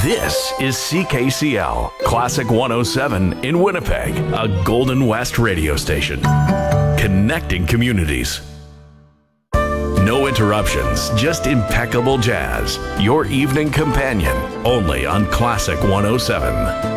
This is CKCL, Classic 107 in Winnipeg, a Golden West radio station. Connecting communities. No interruptions, just impeccable jazz. Your evening companion, only on Classic 107.